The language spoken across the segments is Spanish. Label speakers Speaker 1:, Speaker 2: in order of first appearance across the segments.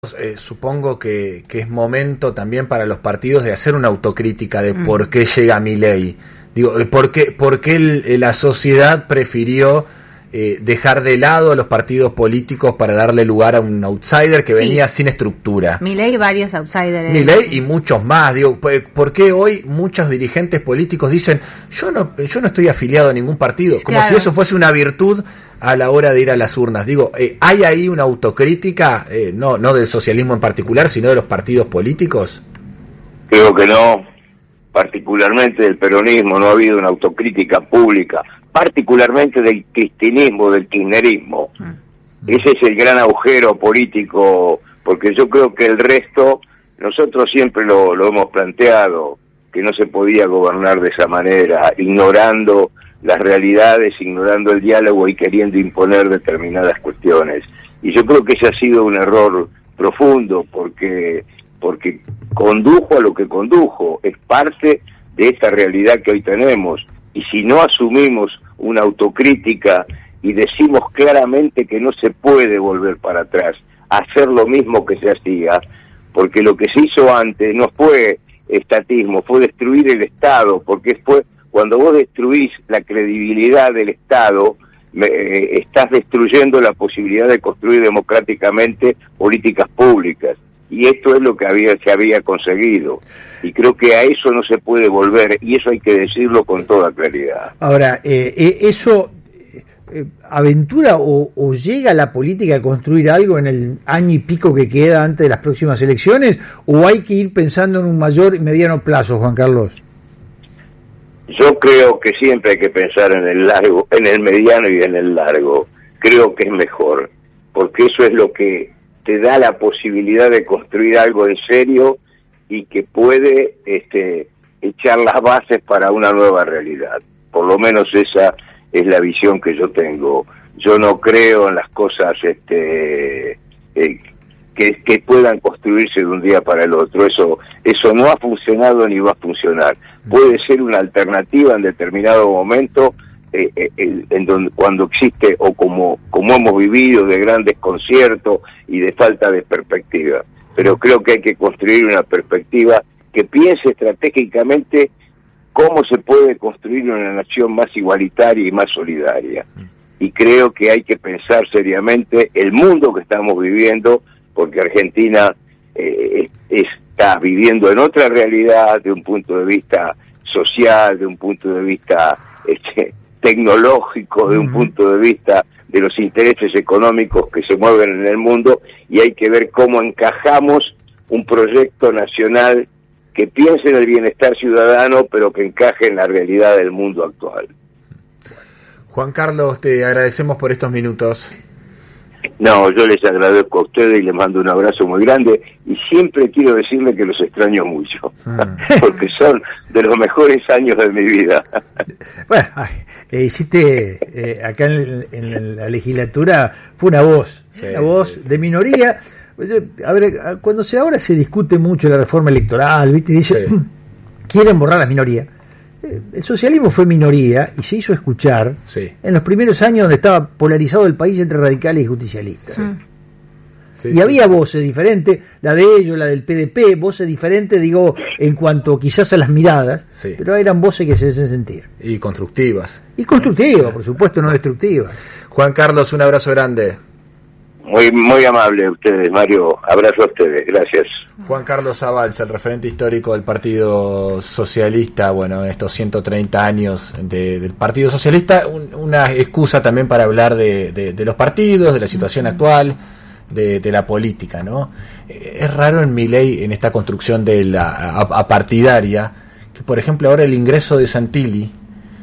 Speaker 1: Supongo que es momento también para los partidos de hacer una autocrítica de por qué llega Milei. Digo, por qué la sociedad prefirió dejar de lado a los partidos políticos para darle lugar a un outsider que venía sin estructura.
Speaker 2: Milei y varios outsiders.
Speaker 1: Milei y muchos más. Digo, ¿por qué hoy muchos dirigentes políticos dicen yo no estoy afiliado a ningún partido? Como si eso fuese una virtud a la hora de ir a las urnas. Digo, ¿hay ahí una autocrítica, no del socialismo en particular, sino de los partidos políticos?
Speaker 3: Creo que no. Particularmente del peronismo no ha habido una autocrítica pública, particularmente del cristianismo, del kirchnerismo. Ese es el gran agujero político, porque yo creo que el resto, nosotros siempre lo hemos planteado, que no se podía gobernar de esa manera, ignorando las realidades, ignorando el diálogo y queriendo imponer determinadas cuestiones. Y yo creo que ese ha sido un error profundo, porque condujo a lo que condujo, es parte de esta realidad que hoy tenemos, y si no asumimos una autocrítica y decimos claramente que no se puede volver para atrás, hacer lo mismo que se hacía, porque lo que se hizo antes no fue estatismo, fue destruir el Estado, porque fue cuando vos destruís la credibilidad del Estado, estás destruyendo la posibilidad de construir democráticamente políticas públicas. Y esto es lo que se había conseguido. Y creo que a eso no se puede volver, y eso hay que decirlo con toda claridad.
Speaker 4: Ahora, ¿eso aventura o llega la política a construir algo en el año y pico que queda antes de las próximas elecciones? ¿O hay que ir pensando en un mayor y mediano plazo, Juan Carlos?
Speaker 3: Yo creo que siempre hay que pensar en el largo, en el mediano y en el largo. Creo que es mejor, porque eso es lo que te da la posibilidad de construir algo en serio y que puede echar las bases para una nueva realidad. Por lo menos esa es la visión que yo tengo. Yo no creo en las cosas que puedan construirse de un día para el otro. Eso no ha funcionado ni va a funcionar. Puede ser una alternativa en determinado momento, en donde, cuando existe, o como hemos vivido, de gran desconcierto y de falta de perspectiva. Pero creo que hay que construir una perspectiva que piense estratégicamente cómo se puede construir una nación más igualitaria y más solidaria. Y creo que hay que pensar seriamente el mundo que estamos viviendo, porque Argentina está viviendo en otra realidad, de un punto de vista social, de un punto de vista tecnológico, de un punto de vista de los intereses económicos que se mueven en el mundo, y hay que ver cómo encajamos un proyecto nacional que piense en el bienestar ciudadano, pero que encaje en la realidad del mundo actual.
Speaker 1: Juan Carlos, te agradecemos por estos minutos.
Speaker 3: No, yo les agradezco a ustedes y les mando un abrazo muy grande, y siempre quiero decirle que los extraño mucho, porque son de los mejores años de mi vida.
Speaker 4: Bueno, hiciste acá en la legislatura, fue una voz, de minoría. A ver, cuando ahora se discute mucho la reforma electoral, ¿viste? Dice, quieren borrar las minorías. El socialismo fue minoría y se hizo escuchar en los primeros años, donde estaba polarizado el país entre radicales y justicialistas. Y había voces diferentes, la de ellos, la del PDP, voces diferentes, digo, en cuanto quizás a las miradas, pero eran voces que se hacen sentir.
Speaker 1: Y constructivas.
Speaker 4: Y constructivas, por supuesto, no destructivas.
Speaker 1: Juan Carlos, un abrazo grande.
Speaker 3: Muy amable ustedes, Mario. Abrazo a ustedes, gracias.
Speaker 1: Juan Carlos Zabalza, el referente histórico del Partido Socialista, bueno, estos 130 años del Partido Socialista, una excusa también para hablar de los partidos, de la situación actual, de la política, ¿no? Es raro en Milei, en esta construcción de la apartidaria, que por ejemplo ahora el ingreso de Santilli,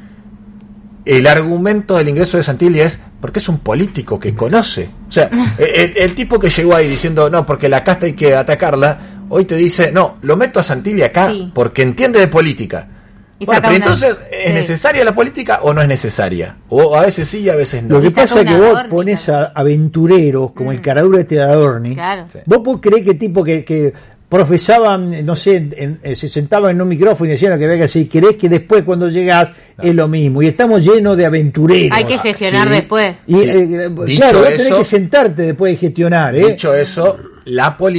Speaker 1: el argumento del ingreso de Santilli es porque es un político que conoce. O sea, el tipo que llegó ahí diciendo, no, porque la casta hay que atacarla, hoy te dice, no, lo meto a Santilli acá porque entiende de política. Bueno, pero entonces, ¿es necesaria la política o no es necesaria? O a veces sí y a veces no.
Speaker 4: Lo que pasa es que vos pones a aventureros como el caradura de Adorni. Vos creés que tipo que profesaban, no sé, se sentaban en un micrófono y decían lo que había que hacer, y crees que después cuando llegás es lo mismo, y estamos llenos de aventureros.
Speaker 2: Hay que gestionar después.
Speaker 4: Y, claro, vas a tener que sentarte después de gestionar.
Speaker 1: Dicho eso, la